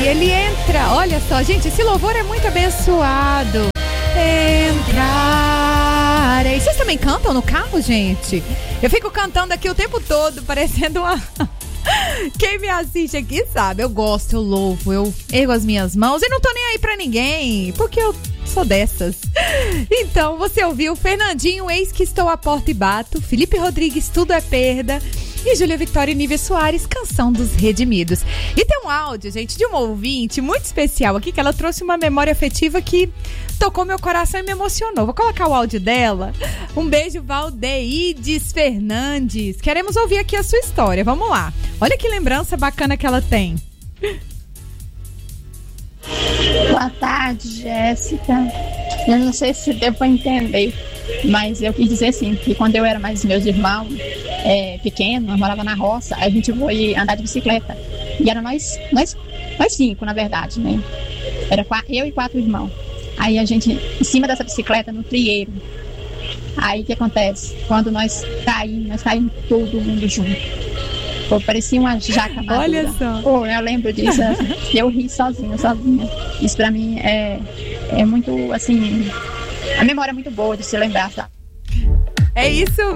ele entra. Olha só, gente, esse louvor é muito abençoado. Entrarei. Vocês também cantam no carro, gente? Eu fico cantando aqui o tempo todo, parecendo uma... Quem me assiste aqui sabe, eu gosto, eu louvo, eu ergo as minhas mãos e não tô nem aí pra ninguém, porque eu sou dessas. Então, você ouviu Fernandinho, Eis que Estou à Porta e Bato, Felipe Rodrigues, Tudo é Perda, e Júlia Vitória e Nívia Soares, Canção dos Redimidos. E tem um áudio, gente, de uma ouvinte muito especial aqui, que ela trouxe uma memória afetiva que tocou meu coração e me emocionou. Vou colocar o áudio dela. Um beijo, Valdeides Fernandes. Queremos ouvir aqui a sua história. Vamos lá. Olha que lembrança bacana que ela tem. Boa tarde, Jéssica. Eu não sei se deu para entender, mas eu quis dizer assim, que quando eu era mais meus irmãos pequenos, nós morávamos na roça, a gente foi andar de bicicleta. E era nós 5, na verdade, né? Era eu e 4 irmãos. Aí a gente, em cima dessa bicicleta, no trieiro. Aí o que acontece? Quando nós caímos todo mundo junto. Pô, parecia uma jaca madura. Olha só. Pô, eu lembro disso. Eu ri sozinha. Isso pra mim é muito, assim... A memória é muito boa de se lembrar, sabe? É isso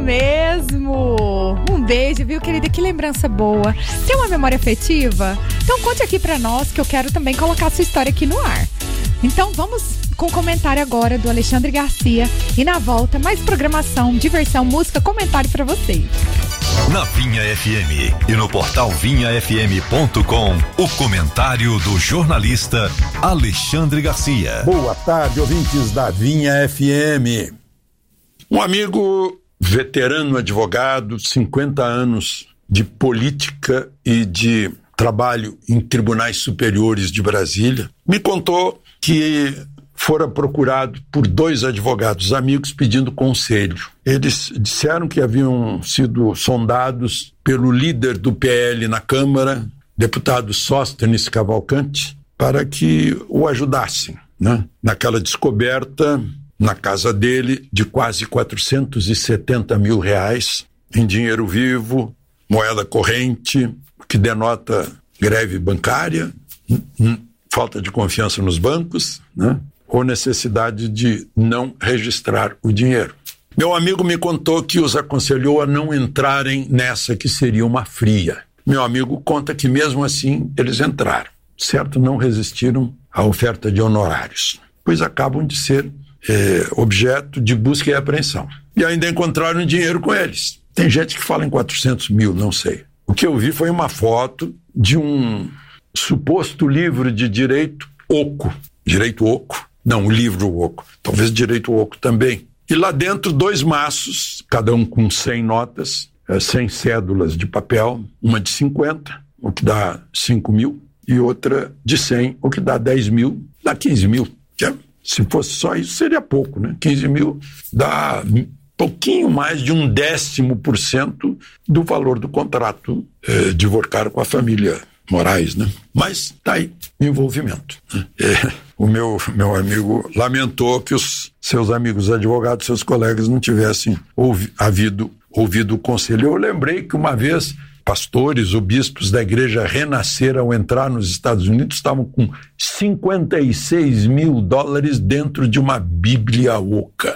mesmo! Um beijo, viu, querida? Que lembrança boa. Tem uma memória afetiva? Então conte aqui pra nós, que eu quero também colocar a sua história aqui no ar. Então vamos com o comentário agora do Alexandre Garcia. E na volta, mais programação, diversão, música, comentário pra vocês. Na Vinha FM e no portal vinhafm.com, o comentário do jornalista Alexandre Garcia. Boa tarde, ouvintes da Vinha FM. Um amigo veterano advogado, 50 anos de política e de trabalho em tribunais superiores de Brasília, me contou que fora procurado por 2 advogados amigos pedindo conselho. Eles disseram que haviam sido sondados pelo líder do PL na Câmara, deputado Sóstenes Cavalcante, para que o ajudassem, né? Naquela descoberta na casa dele de quase 470 mil reais em dinheiro vivo, moeda corrente, o que denota greve bancária, falta de confiança nos bancos, né? Ou necessidade de não registrar o dinheiro. Meu amigo me contou que os aconselhou a não entrarem nessa que seria uma fria. Meu amigo conta que mesmo assim eles entraram. Certo, não resistiram à oferta de honorários, pois acabam de ser objeto de busca e apreensão. E ainda encontraram dinheiro com eles. Tem gente que fala em 400 mil, não sei. O que eu vi foi uma foto de um suposto livro de direito oco. Direito oco? Não, o livro oco. Talvez direito oco também. E lá dentro 2 maços, cada um com 100 notas, 100 cédulas de papel, uma de 50, o que dá 5 mil, e outra de 100, o que dá 10 mil, dá 15 mil. Se fosse só isso, seria pouco, né? 15 mil dá pouquinho mais de 1/10% do valor do contrato de Vorcar com a família Moraes, né? Mas tá aí, envolvimento, né? O meu amigo lamentou que os seus amigos advogados, seus colegas não tivessem ouvido o conselho. Eu lembrei que uma vez pastores ou bispos da igreja Renascer, ao entrar nos Estados Unidos, estavam com $56 mil dentro de uma Bíblia oca.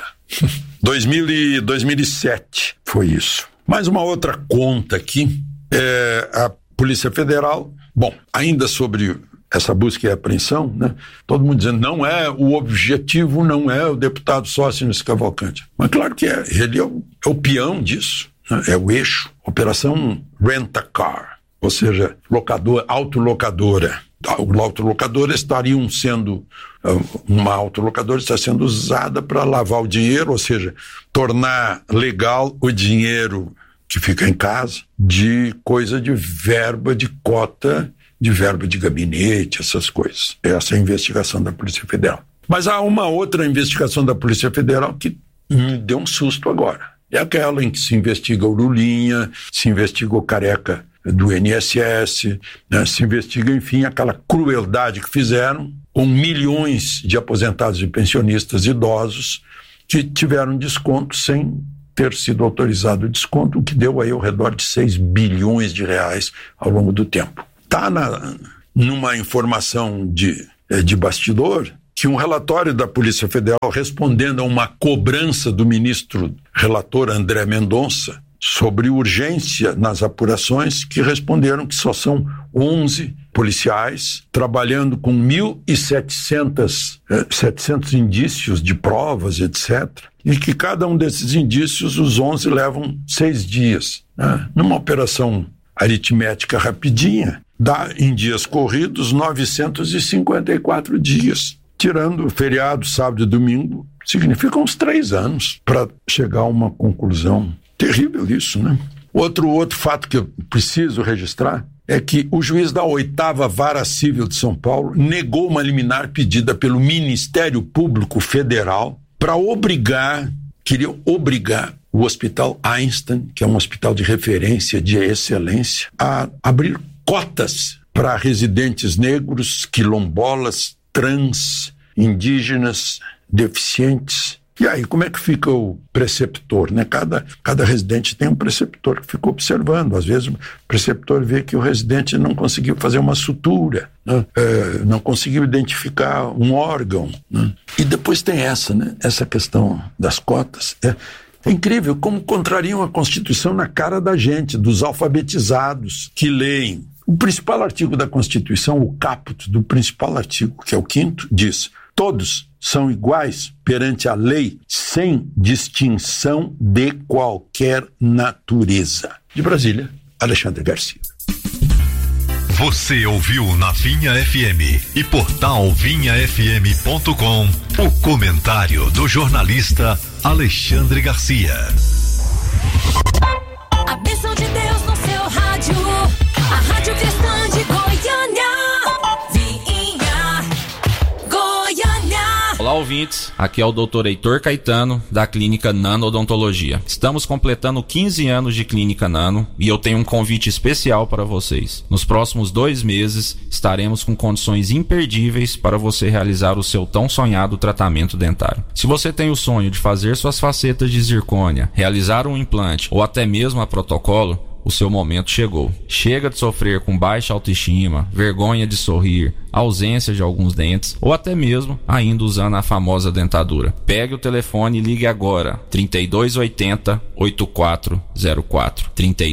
2007 foi isso. Mais uma outra conta aqui, a Polícia Federal, bom, ainda sobre essa busca e apreensão, né? Todo mundo dizendo, o objetivo não é o deputado Sóstenes Cavalcante. Mas claro que é, ele é o peão disso, né? É o eixo. Operação Rent-A-Car, ou seja, autolocadora. Autolocadora estariam sendo, uma autolocadora está sendo usada para lavar o dinheiro, ou seja, tornar legal o dinheiro que fica em casa de coisa de verba de cota, de verba de gabinete, essas coisas. Essa é a investigação da Polícia Federal. Mas há uma outra investigação da Polícia Federal que me deu um susto agora. É aquela em que se investiga o Lulinha, se investiga o Careca do INSS, né? Se investiga, enfim, aquela crueldade que fizeram com milhões de aposentados e pensionistas idosos que tiveram desconto sem ter sido autorizado o desconto, o que deu aí ao redor de 6 bilhões de reais ao longo do tempo. Tá numa informação de bastidor, que um relatório da Polícia Federal respondendo a uma cobrança do ministro relator André Mendonça sobre urgência nas apurações, que responderam que só são 11 policiais trabalhando com 1.700 indícios de provas, etc. E que cada um desses indícios, os 11 levam 6 dias. Né? Numa operação aritmética rapidinha, dá em dias corridos 954 dias. Tirando o feriado, sábado e domingo, significa uns 3 anos para chegar a uma conclusão. Terrível isso, né? Outro fato que eu preciso registrar é que o juiz da 8ª Vara Civil de São Paulo negou uma liminar pedida pelo Ministério Público Federal para queria obrigar o Hospital Einstein, que é um hospital de referência, de excelência, a abrir cotas para residentes negros, quilombolas, trans, indígenas, deficientes. E aí, como é que fica o preceptor, né? Cada residente tem um preceptor que fica observando. Às vezes o preceptor vê que o residente não conseguiu fazer uma sutura, né? Não conseguiu identificar um órgão, né? E depois tem essa questão das cotas. É incrível como contrariam a Constituição na cara da gente, dos alfabetizados que leem. O principal artigo da Constituição, o caput do principal artigo, que é o 5º, diz: todos são iguais perante a lei, sem distinção de qualquer natureza. De Brasília, Alexandre Garcia. Você ouviu na Vinha FM e portal vinhafm.com o comentário do jornalista Alexandre Garcia. A bênção de Deus no seu rádio, a Rádio Cristã de Goiânia, Vinha, Goiânia. Olá, ouvintes, aqui é o Dr. Heitor Caetano, da Clínica Nano Odontologia. Estamos completando 15 anos de Clínica Nano e eu tenho um convite especial para vocês. Nos próximos 2 meses, estaremos com condições imperdíveis para você realizar o seu tão sonhado tratamento dentário. Se você tem o sonho de fazer suas facetas de zircônia, realizar um implante ou até mesmo a protocolo, o seu momento chegou. Chega de sofrer com baixa autoestima, vergonha de sorrir, ausência de alguns dentes ou até mesmo ainda usando a famosa dentadura. Pegue o telefone e ligue agora. 3280-8404.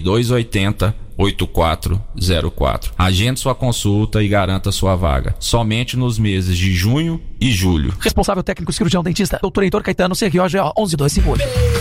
3280-8404. Agende sua consulta e garanta sua vaga. Somente nos meses de junho e julho. Responsável técnico cirurgião dentista, Dr. Heitor Caetano, CROGO 11258.